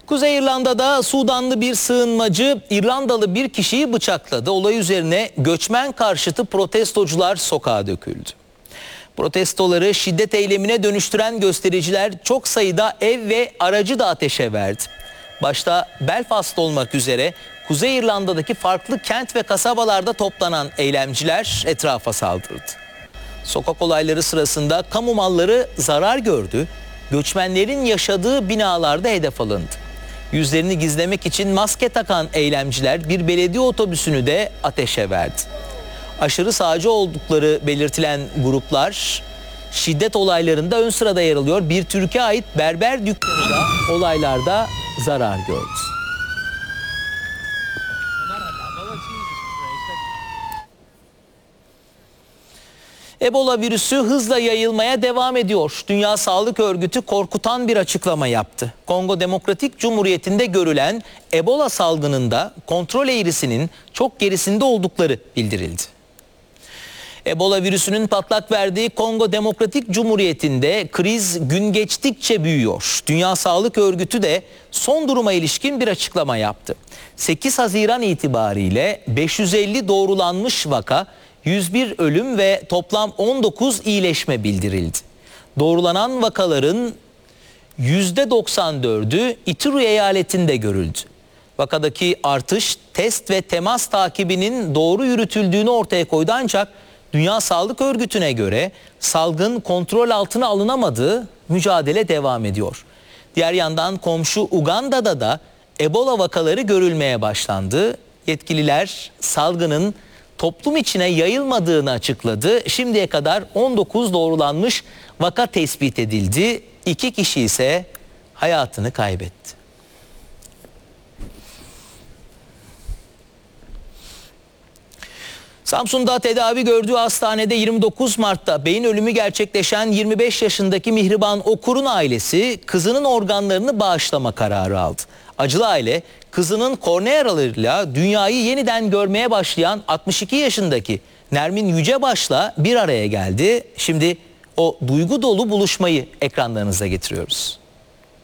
Kuzey İrlanda'da Sudanlı bir sığınmacı İrlandalı bir kişiyi bıçakladı. Olay üzerine göçmen karşıtı protestocular sokağa döküldü. Protestoları şiddet eylemine dönüştüren göstericiler çok sayıda ev ve aracı da ateşe verdi. Başta Belfast olmak üzere Kuzey İrlanda'daki farklı kent ve kasabalarda toplanan eylemciler etrafa saldırdı. Sokak olayları sırasında kamu malları zarar gördü. Göçmenlerin yaşadığı binalarda hedef alındı. Yüzlerini gizlemek için maske takan eylemciler bir belediye otobüsünü de ateşe verdi. Aşırı sağcı oldukları belirtilen gruplar şiddet olaylarında ön sırada yer alıyor. Bir Türkiye ait berber dükkanı da olaylarda zarar gördü. Ebola virüsü hızla yayılmaya devam ediyor. Dünya Sağlık Örgütü korkutan bir açıklama yaptı. Kongo Demokratik Cumhuriyeti'nde görülen Ebola salgınında kontrol eğrisinin çok gerisinde oldukları bildirildi. Ebola virüsünün patlak verdiği Kongo Demokratik Cumhuriyeti'nde kriz gün geçtikçe büyüyor. Dünya Sağlık Örgütü de son duruma ilişkin bir açıklama yaptı. 8 Haziran itibariyle 550 doğrulanmış vaka, 101 ölüm ve toplam 19 iyileşme bildirildi. Doğrulanan vakaların %94'ü Ituri eyaletinde görüldü. Vakadaki artış test ve temas takibinin doğru yürütüldüğünü ortaya koydu, ancak Dünya Sağlık Örgütü'ne göre salgın kontrol altına alınamadı, mücadele devam ediyor. Diğer yandan komşu Uganda'da da Ebola vakaları görülmeye başlandı. Yetkililer salgının toplum içine yayılmadığını açıkladı. Şimdiye kadar 19 doğrulanmış vaka tespit edildi. 2 kişi ise hayatını kaybetti. Samsun'da tedavi gördüğü hastanede 29 Mart'ta beyin ölümü gerçekleşen 25 yaşındaki Mihriban Okur'un ailesi kızının organlarını bağışlama kararı aldı. Acılı aile kızının kornealarıyla dünyayı yeniden görmeye başlayan 62 yaşındaki Nermin Yücebaş'la bir araya geldi. Şimdi o duygu dolu buluşmayı ekranlarınıza getiriyoruz.